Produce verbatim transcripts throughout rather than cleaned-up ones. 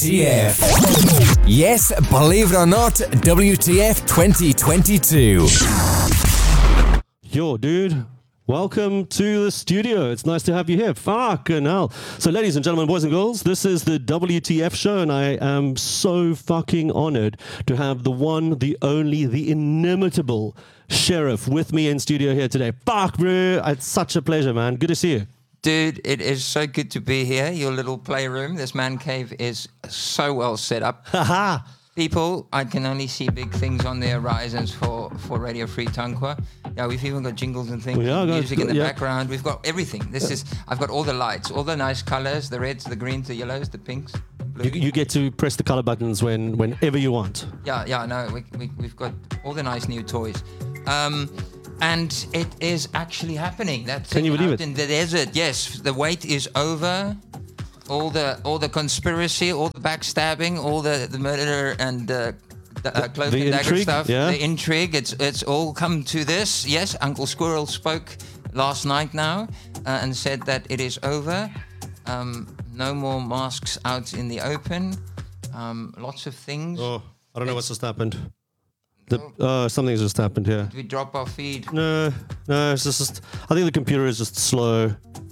T F. Yes, believe it or not, W T F twenty twenty-two. Yo, dude. Welcome to the studio. It's nice to have you here. Fucking hell. So, ladies and gentlemen, boys and girls, this is the W T F show, and I am so fucking honored to have the one, the only, the inimitable Sheriff with me in studio here today. Fuck, bro. It's such a pleasure, man. Good to see you. Dude, it is so good to be here. Your little playroom, this man cave is so well set up. Haha. People, I can only see big things on the horizons for, for Radio Free Tankwa. Yeah, we've even got jingles and things, Yeah, music got, in the yeah. background. We've got everything. This is, I've got all the lights, all the nice colors, the reds, the greens, the yellows, the pinks, the blues. You, you get to press the color buttons when whenever you want. Yeah, yeah, no, we, we, we've got all the nice new toys. Um, and it is actually happening. That Can you thing believe out it? in the desert, yes, the wait is over. All the all the conspiracy, all the backstabbing, all the, the murder and uh, the, uh, cloak The and dagger intrigue, stuff, yeah. the intrigue, it's it's all come to this. Yes, Uncle Squirrel spoke last night now uh, and said that it is over. Um, no more masks out in the open. Um, lots of things. Oh, I don't know what's It's- just happened. The, uh, something's just happened here. We drop our feed. No, no, it's just, I think the computer is just slow.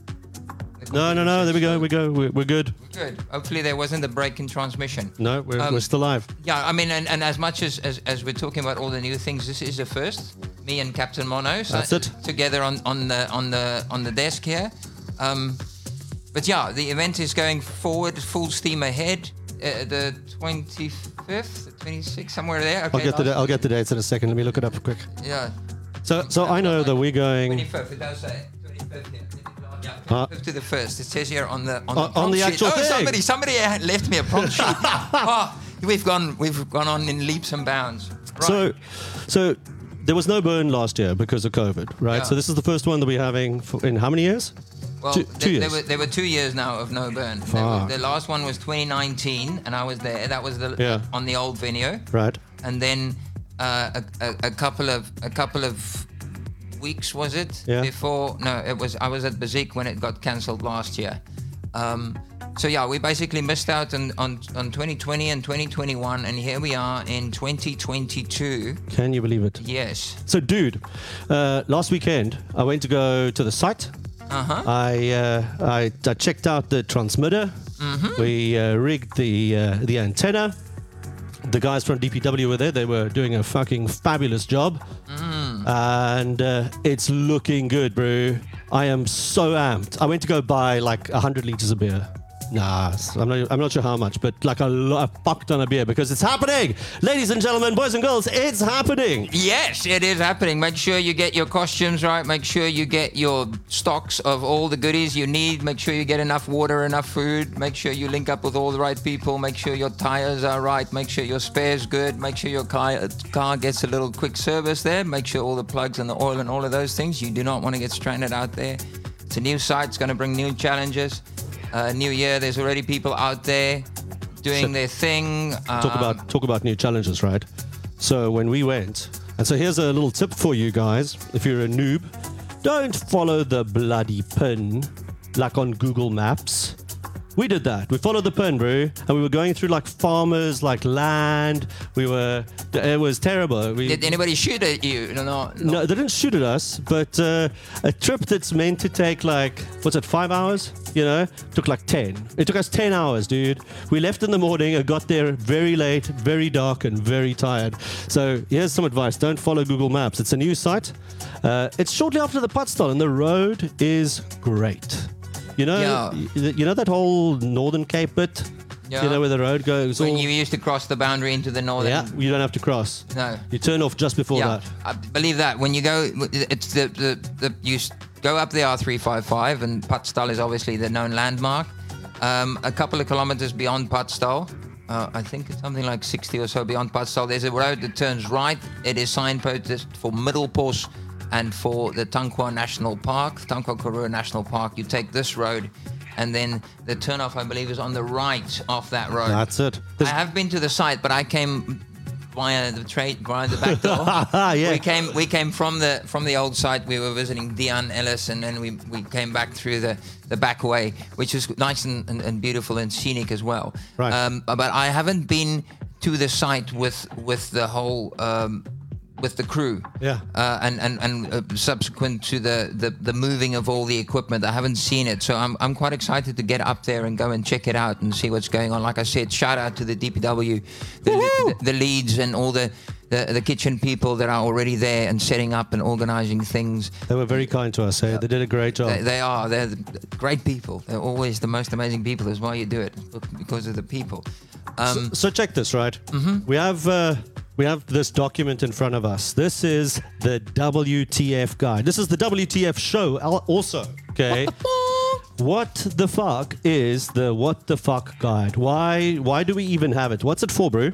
The No, no, no, computer there we go, says we go, we're, we're good. so. Good. Hopefully there wasn't a break in transmission. No, we're, Um, we're still live. Yeah, I mean, and, and as much as, as as we're talking about all the new things, this is the first. Me and Captain Mono, so That's it. together on, on the on the on the desk here. Um, but yeah, the event is going forward, full steam ahead. Uh, the twenty-fifth, the twenty-sixth, somewhere there. Okay, I'll get the last- I'll get the dates in a second. Let me look it up quick. Yeah, So so I know that we're going twenty-fifth. It does say twenty-fifth here. Yeah, Uh, twenty-fifth to the first. It says here on the on, On- the, on prompt the sheet. actual oh, thing. somebody somebody left me a prompt sheet. oh, we've gone we've gone on in leaps and bounds. Right. So so there was no burn last year because of COVID, right? Yeah. So this is the first one that we're having for, in how many years? Well, Two- th- two there years. were there were two years now of no burn. There were- Fuck. the last one was twenty nineteen, and I was there. That was the Yeah. on the old venue, Right. and then uh, a, a, a couple of a couple of weeks was it Yeah. before? No, it was. I was at Bazik when it got cancelled last year. Um, so yeah, we basically missed out on, on on twenty twenty and twenty twenty-one, and here we are in twenty twenty-two. Can you believe it? Yes. So dude, uh, last weekend I went to go to the site. Uh huh. I, uh, I I checked out the transmitter. Mm-hmm. We uh, rigged the uh, the antenna. The guys from D P W were there. They were doing a fucking fabulous job, Mm. and uh, it's looking good, bro. I am so amped. I went to go buy like a hundred liters of beer. Nah, I'm not. I'm not sure how much, but like a, lo- a fuck ton of beer because it's happening, ladies and gentlemen, boys and girls. It's happening. Yes, it is happening. Make sure you get your costumes right. Make sure you get your stocks of all the goodies you need. Make sure you get enough water, enough food. Make sure you link up with all the right people. Make sure your tires are right. Make sure your spare's good. Make sure your car, car gets a little quick service there. Make sure all the plugs and the oil and all of those things. You do not want to get stranded out there. It's a new site. It's going to bring new challenges. Uh, new year, there's already people out there doing So- their thing. talk Um, about talk about new challenges, right? So when we went, and so here's a little tip for you guys: if you're a noob, don't follow the bloody pin like on Google Maps. We did that. We followed the pin, bro, and we were going through like farmers, like land. We were. It was terrible. We, Did anybody shoot at you? No, no. no, they didn't shoot at us, but uh, a trip that's meant to take like, what's it, five hours? You know, took like ten. It took us ten hours, dude. We left in the morning and got there very late, very dark, and very tired. So here's some advice. Don't follow Google Maps. It's a new site. Uh, it's shortly after the Putstall, and the road is great. You know, Yeah. y- you know that whole Northern Cape bit? Yeah. You know where the road goes When all... you used to cross the boundary into the northern. Yeah, you don't have to cross. No. You turn off just before Yeah, that. I believe that when you go, it's the the, the you s- go up the R three fifty-five, and Putstall is obviously the known landmark. Um, a couple of kilometers beyond Putstall, uh, I think it's something like sixty or so beyond Putstall. There's a road that turns right. It is signposted for Middelpos and for the Tankwa National Park, Tankwa Karoo National Park. You take this road, and then the turnoff, I believe, is on the right off that road. That's it. I There's- have been to the site, but I came via the trade via the back door. Yeah. We came we came from the from the old site. We were visiting Dion Ellis, and then we, we came back through the, the back way, which was nice and, and, and beautiful and scenic as well. Right. Um, but I haven't been to the site with with the whole. Um, with the crew, Yeah. uh, and and and uh, subsequent to the, the the moving of all the equipment, I haven't seen it, so I'm I'm quite excited to get up there and go and check it out and see what's going on. Like I said, shout out to the D P W, the, the, the leads, and all the, the the kitchen people that are already there and setting up and organizing things. They were very kind to us. Eh? They did a great job. They, they are they're the great people. They're always the most amazing people. That's why you do it, because of the people. Um, So check this, right? Mm-hmm. We have uh, we have this document in front of us. This is the W T F guide. This is the W T F show al- also. Okay. What the fuck is the what the fuck guide? Why why do we even have it? What's it for, bro?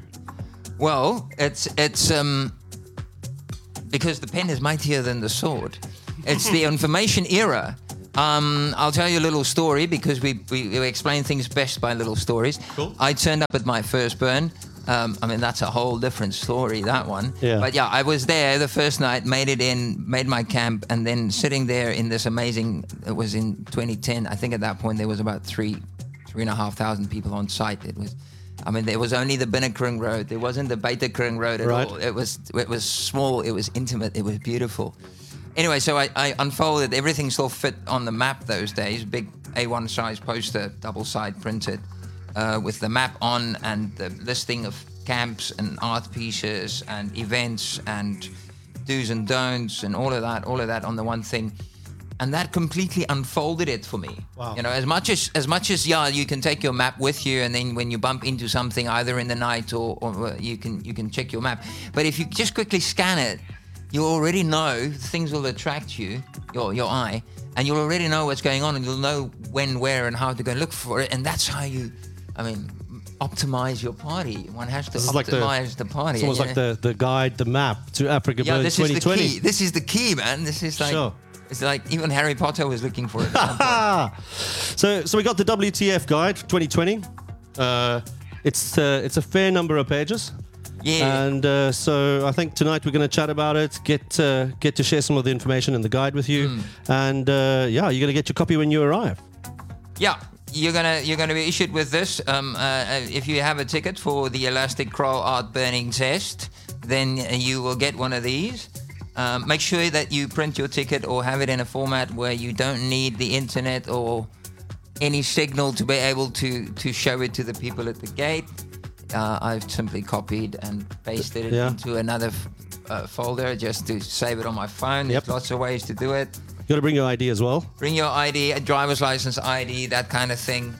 Well, it's it's um because the pen is mightier than the sword. It's the information era. Um, I'll tell you a little story because we, we, we explain things best by little stories. Cool. I turned up at my first burn. Um, I mean, that's a whole different story, that one. Yeah. But yeah, I was there the first night, made it in, made my camp, and then sitting there in this amazing, it was in twenty ten. I think at that point there was about three, three and a half thousand people on site. It was, I mean, there was only the Binnenkring Road. There wasn't the Buitenkring Road at Right. all. It was, it was small. It was intimate. It was beautiful. Anyway, so I, I unfolded. Everything still fit on the map those days. Big A one size poster, double side printed, uh, with the map on and the listing of camps and art pieces and events and do's and don'ts and all of that, all of that on the one thing. And that completely unfolded it for me. Wow. You know, as much as as much as yeah, you can take your map with you, and then when you bump into something, either in the night or, or you can you can check your map. But if you just quickly scan it, you already know things will attract you, your your eye, and you'll already know what's going on, and you'll know when, where, and how to go look for it. And that's how you, I mean, optimize your party. One has to This is optimize like the, the party. It's almost and, like you know, the, the guide, the map to Africa yeah, Bird this is twenty the twenty. key. This is the key, man. This is like Sure. it's like even Harry Potter was looking for it. Ah, so so we got the W T F guide twenty twenty. Uh, it's uh, it's a fair number of pages. Yeah. And uh, so I think tonight we're going to chat about it, get uh, get to share some of the information in the guide with you, Mm. and uh, yeah, you're going to get your copy when you arrive. Yeah, you're gonna you're gonna be issued with this. Um, uh, if you have a ticket for the Elastic Crow Art Burning Test, then you will get one of these. Um, make sure that you print your ticket or have it in a format where you don't need the internet or any signal to be able to to show it to the people at the gate. Uh, I've simply copied and pasted it Yeah. into another f- uh, folder just to save it on my phone. Yep. There's lots of ways to do it. You got to bring your I D as well. Bring your I D, a driver's license, I D, that kind of thing.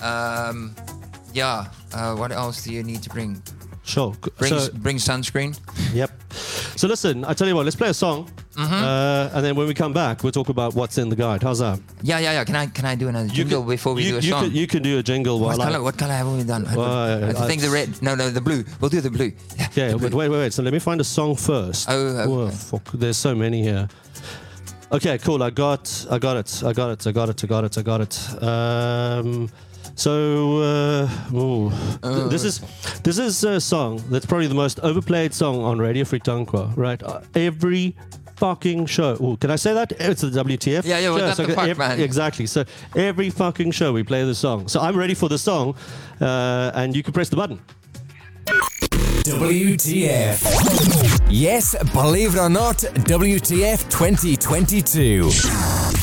Um, yeah. Uh, what else do you need to bring? Sure. Bring, So, bring sunscreen. yep. So listen, I tell you what, let's play a song, Mm-hmm. uh, and then when we come back, we'll talk about what's in the guide. How's that? Yeah, yeah, yeah. Can I can I do another You jingle can- before we you, do a you song? Can, you can do a jingle what while I... color? What color have we done? I, Well, I think I- the red. No, no, the blue. We'll do the blue. Yeah. Yeah, the blue. but wait, wait, wait. So let me find a song first. Oh, okay. Whoa, fuck. There's so many here. Okay, cool. I got, I got it. I got it. I got it. I got it. I got it. Um, so, uh, ooh. Oh, this is this is a song that's probably the most overplayed song on Radio Free Tankwa, right? Uh, every fucking show. Ooh, can I say that? It's the W T F. Yeah, yeah, well, show. what the So fuck, ev- man? Exactly. So every fucking show we play the song. So I'm ready for the song, uh, and you can press the button. W T F. Yes, believe it or not, W T F twenty twenty-two.